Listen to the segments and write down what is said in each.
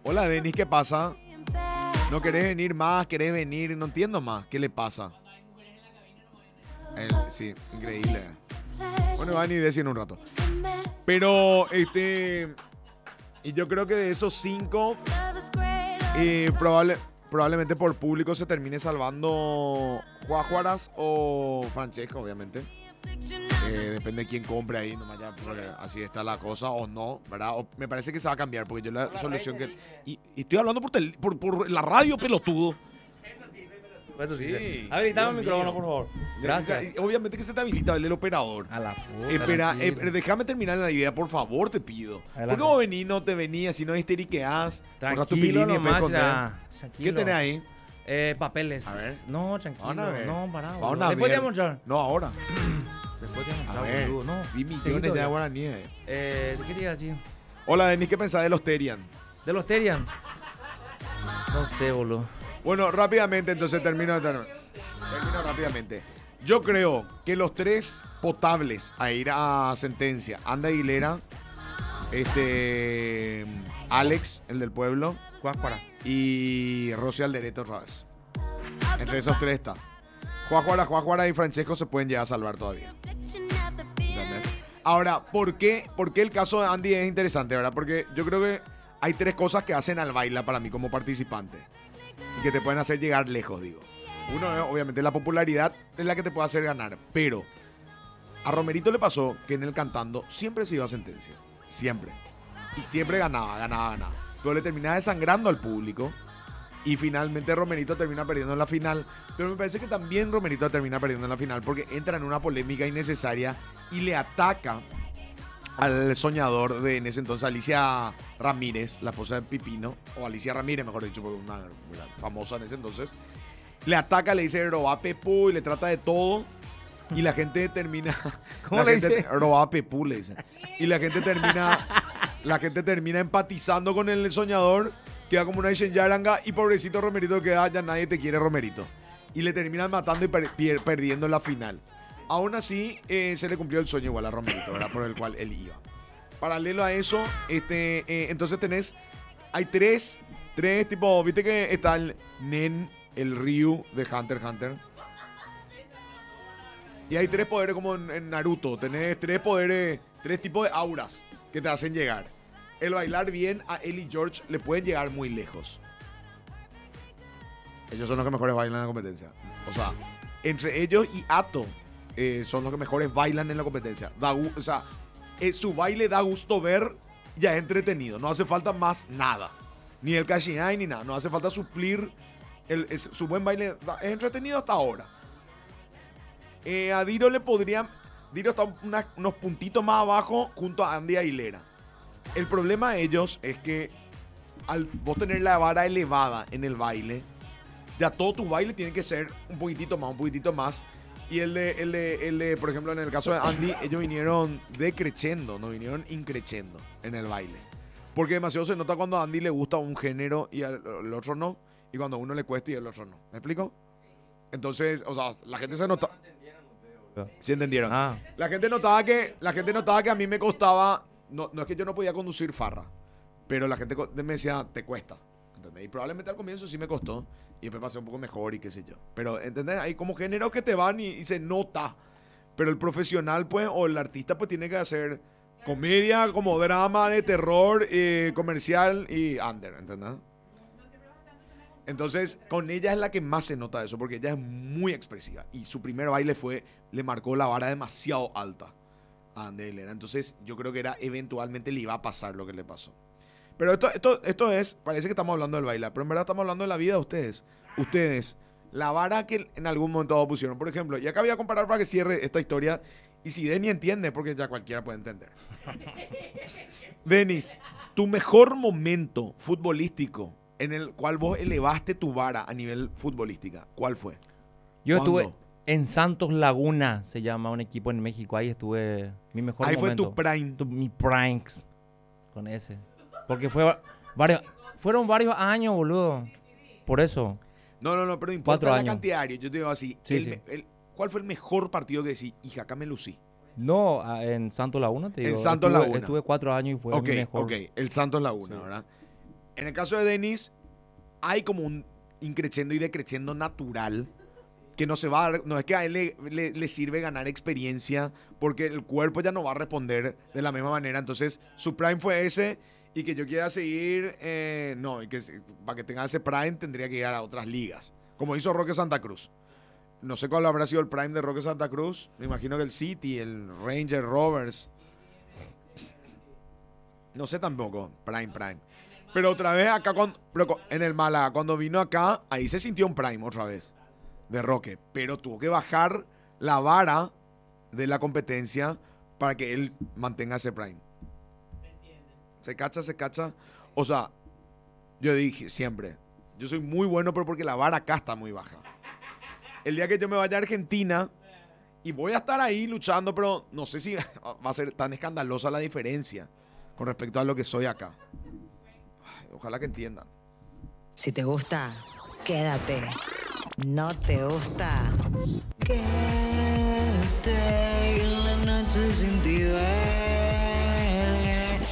Hola, Denis, ¿qué pasa? ¿No querés venir más? ¿Querés venir? No entiendo más. ¿Qué le pasa? Sí, increíble. Bueno, van a ir en un rato. Pero, y yo creo que de esos 5, probablemente por público se termine salvando Juárez o Francesco, obviamente. Depende de quién compre ahí, nomás ya, porque así está la cosa o no, ¿verdad? Me parece que se va a cambiar, porque yo la solución que... Y estoy hablando por la radio, pelotudo. Eso sí. Sí. Habilitame el Dios micrófono, mío. por favor. Gracias. Obviamente que se te habilita el operador. A la puta. Espera, tranquilo. déjame terminar la idea, por favor, te pido. Adelante. ¿Por qué vos venís, no te venís, si no histeriqueás? Borrás tu Tranquilo pilín y después nomás, escondés? ya. Tranquilo. ¿Qué tenés ahí? Papeles. A ver. No, tranquilo. Vamos a ver. No, pará. Vamos boludo. a Después te ver. voy a mostrar. No, ahora. Después te voy a A mostrar, ver, boludo. No. vi millones Seguito de ya. guaraníes. ¿Qué querías decir? Hola, Denis, ¿qué pensás de los Terian? ¿De los Terian? No sé, boludo. Bueno, rápidamente, entonces termino rápidamente. Yo creo que los 3 potables a ir a sentencia, Anda Aguilera, Alex, el del pueblo, Cuáscuara. y Rosy Alderete otra vez. Entre esos 3 está. Juárez y Francesco se pueden llegar a salvar todavía. ¿Entendés? Ahora, ¿por qué el caso de Andy es interesante, verdad? Porque yo creo que hay 3 cosas que hacen al baila para mí como participante y que te pueden hacer llegar lejos, digo. Uno es obviamente la popularidad, es la que te puede hacer ganar, pero a Romerito le pasó que en el cantando siempre se iba a sentencia, siempre, y siempre ganaba, pero le terminaba desangrando al público y finalmente Romerito termina perdiendo en la final. Pero me parece que también Romerito termina perdiendo en la final porque entra en una polémica innecesaria y le ataca al soñador de en ese entonces Alicia Ramírez, la esposa de Pipino, o Alicia Ramírez mejor dicho, porque una famosa en ese entonces. Le ataca, le dice roba Pepú y le trata de todo. Y la gente termina. ¿Cómo le dice? Roba Pepú, le dice. Y la gente termina empatizando con el soñador. Queda como una Yaranga. Y pobrecito Romerito queda, ya nadie te quiere, Romerito. Y le terminan matando y perdiendo en la final. Aún así, se le cumplió el sueño igual a Romerito, ¿verdad? Por el cual él iba. Paralelo a eso, entonces hay tres tipos. Viste que está el Nen, el Ryu de Hunter x Hunter. Y hay 3 poderes como en Naruto. Tenés 3 poderes, 3 tipos de auras que te hacen llegar. El bailar bien a él y George le pueden llegar muy lejos. Ellos son los que mejores bailan en la competencia. O sea, entre ellos y Ato son los que mejores bailan en la competencia. Su baile da gusto ver, ya es entretenido. No hace falta más nada. Ni el Kashiai ni nada. No hace falta suplir. Su buen baile es entretenido hasta ahora. A Diro le podrían... Diro está unos puntitos más abajo junto a Andy Aguilera. El problema de ellos es que al vos tener la vara elevada en el baile, ya todo tu baile tiene que ser un poquitito más. Y el de, por ejemplo, en el caso de Andy, ellos vinieron decreciendo, no vinieron increciendo en el baile. Porque demasiado se nota cuando a Andy le gusta un género y al otro no. Y cuando a uno le cuesta y al otro no. ¿Me explico? Entonces, o sea, la gente se nota... ¿Sí entendieron? Ah. La gente notaba que a mí me costaba... No es que yo no podía conducir farra, pero la gente me decía, te cuesta. ¿Entendés? Y probablemente al comienzo sí me costó. Y después pasé un poco mejor y qué sé yo. Pero, ¿entendés? Hay como géneros que te van y se nota. Pero el profesional, pues, o el artista, pues, tiene que hacer comedia, como drama, de terror, comercial y under, ¿entendés? Entonces, con ella es la que más se nota eso, porque ella es muy expresiva. Y su primer baile le marcó la vara demasiado alta a Andy Aguilera. Entonces, yo creo que eventualmente le iba a pasar lo que le pasó. Pero esto es, parece que estamos hablando del bailar, pero en verdad estamos hablando de la vida de ustedes. Ustedes, la vara que en algún momento pusieron. Por ejemplo, y acá voy a comparar para que cierre esta historia. Y si Denny entiende, porque ya cualquiera puede entender. Denis, tu mejor momento futbolístico en el cual vos elevaste tu vara a nivel futbolística, ¿cuál fue? Yo ¿Cuándo? estuve en Santos Laguna, se llama un equipo en México. Ahí estuve mi mejor Ahí momento. fue tu prime. Mi pranks con ese. Porque fueron varios años, boludo. Por eso. No, pero no 4 importa la años. cantidad de años. Yo te digo así. Sí. ¿Cuál fue el mejor partido que decís, hija, acá me lucí? No, en Santos Laguna te digo. En Santos Laguna. Estuve 4 años y fue mi mejor. Ok, el Santos Laguna, Sí. ¿verdad? En el caso de Denis, hay como un increciendo y decreciendo natural que no se va a, no es que a él le sirve ganar experiencia porque el cuerpo ya no va a responder de la misma manera. Entonces, su prime fue ese y que yo quiera seguir, no, y que para que tenga ese prime tendría que ir a otras ligas, como hizo Roque Santa Cruz. No sé cuál habrá sido el prime de Roque Santa Cruz. Me imagino que el City, el Ranger Rovers. No sé tampoco, prime. Pero otra vez acá, en el Málaga, cuando vino acá, ahí se sintió un prime otra vez de Roque. Pero tuvo que bajar la vara de la competencia para que él mantenga ese prime. Se cacha. O sea, yo dije siempre, yo soy muy bueno, pero porque la vara acá está muy baja. El día que yo me vaya a Argentina, y voy a estar ahí luchando, pero no sé si va a ser tan escandalosa la diferencia con respecto a lo que soy acá. Ojalá que entiendan. Si te gusta, quédate. No te gusta, quédate. En la noche sin ti duele.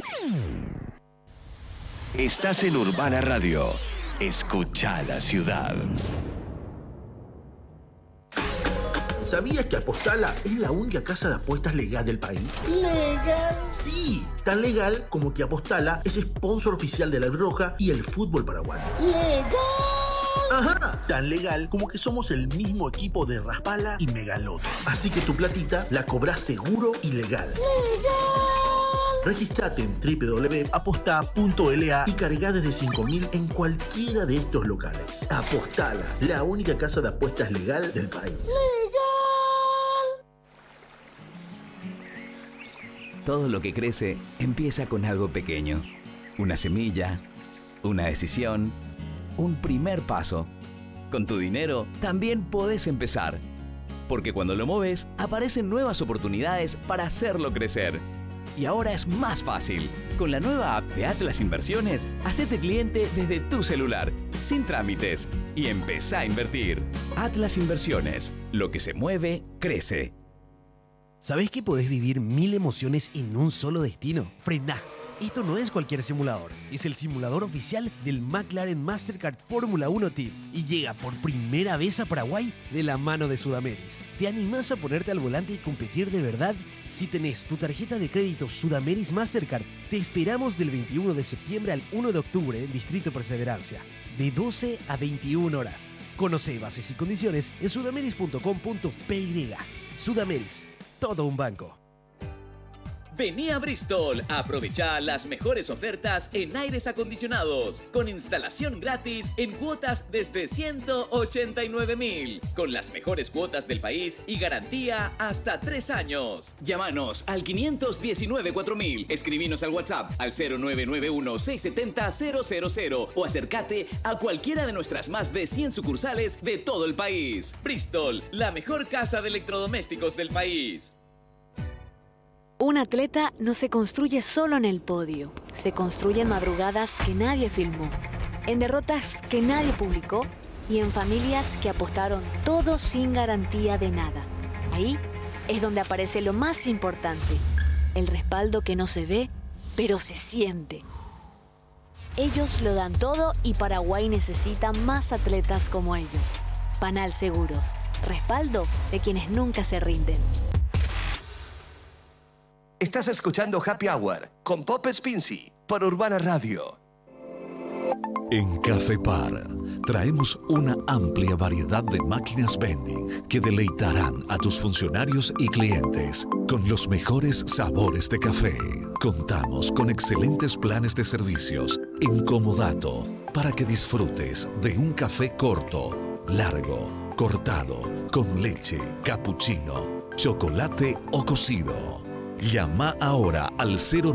Estás en Urbana Radio. Escucha la ciudad. ¿Sabías que Apostala es la única casa de apuestas legal del país? ¿Legal? Sí, tan legal como que Apostala es sponsor oficial de la Roja y el fútbol paraguayo. ¡Legal! Ajá, tan legal como que somos el mismo equipo de Raspala y Megaloto. Así que tu platita la cobrás seguro y legal. ¡Legal! Registrate en www.aposta.la y cargá desde 5.000 en cualquiera de estos locales. Apostala, la única casa de apuestas legal del país. Todo lo que crece empieza con algo pequeño. Una semilla, una decisión, un primer paso. Con tu dinero también podés empezar. Porque cuando lo moves, aparecen nuevas oportunidades para hacerlo crecer. Y ahora es más fácil. Con la nueva app de Atlas Inversiones, hacete cliente desde tu celular, sin trámites, y empezá a invertir. Atlas Inversiones. Lo que se mueve, crece. ¿Sabés que podés vivir 1000 emociones en un solo destino? Frená. Esto no es cualquier simulador. Es el simulador oficial del McLaren Mastercard Fórmula 1 Team y llega por primera vez a Paraguay de la mano de Sudameris. ¿Te animás a ponerte al volante y competir de verdad? Si tenés tu tarjeta de crédito Sudameris Mastercard, te esperamos del 21 de septiembre al 1 de octubre en Distrito Perseverancia, de 12 a 21 horas. Conoce bases y condiciones en sudameris.com.py. Sudameris. Todo un banco. Vení a Bristol, aprovecha las mejores ofertas en aires acondicionados, con instalación gratis en cuotas desde 189.000, con las mejores cuotas del país y garantía hasta 3 años. Llámanos al 519-4000, escribinos al WhatsApp al 0991-670-000 o acércate a cualquiera de nuestras más de 100 sucursales de todo el país. Bristol, la mejor casa de electrodomésticos del país. Un atleta no se construye solo en el podio, se construye en madrugadas que nadie filmó, en derrotas que nadie publicó y en familias que apostaron todo sin garantía de nada. Ahí es donde aparece lo más importante, el respaldo que no se ve, pero se siente. Ellos lo dan todo y Paraguay necesita más atletas como ellos. Panal Seguros, respaldo de quienes nunca se rinden. Estás escuchando Happy Hour con Pop Spincy por Urbana Radio. En Café Par traemos una amplia variedad de máquinas vending que deleitarán a tus funcionarios y clientes con los mejores sabores de café. Contamos con excelentes planes de servicios en comodato para que disfrutes de un café corto, largo, cortado, con leche, capuchino, chocolate o cocido. Llama ahora al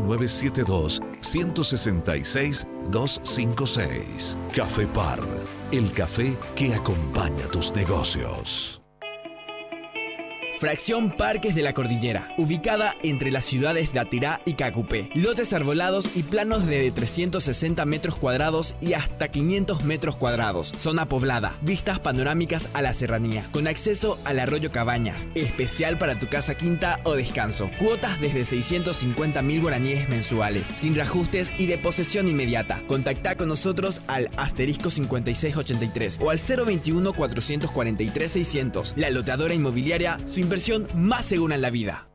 0972-166-256. Café Par, el café que acompaña tus negocios. Fracción Parques de la Cordillera, ubicada entre las ciudades de Atirá y Cacupé. Lotes arbolados y planos de 360 metros cuadrados y hasta 500 metros cuadrados. Zona poblada, vistas panorámicas a la serranía, con acceso al arroyo Cabañas, especial para tu casa quinta o descanso. Cuotas desde 650.000 guaraníes mensuales, sin reajustes y de posesión inmediata. Contactá con nosotros al *5683 o al 021 443 600. La Loteadora Inmobiliaria, su inversión más segura en la vida.